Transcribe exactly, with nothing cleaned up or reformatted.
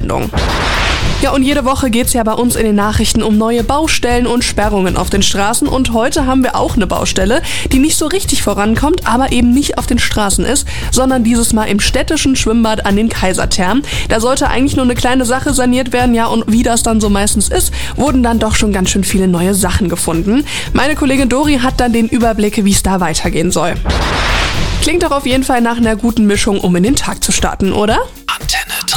Fahndung. Ja, und jede Woche geht's ja bei uns in den Nachrichten um neue Baustellen und Sperrungen auf den Straßen. Und heute haben wir auch eine Baustelle, die nicht so richtig vorankommt, aber eben nicht auf den Straßen ist, sondern dieses Mal im städtischen Schwimmbad an den Kaiserthermen. Da sollte eigentlich nur eine kleine Sache saniert werden, ja, und wie das dann so meistens ist, wurden dann doch schon ganz schön viele neue Sachen gefunden. Meine Kollegin Dori hat dann den Überblick, wie es da weitergehen soll. Klingt doch auf jeden Fall nach einer guten Mischung, um in den Tag zu starten, oder? Antenne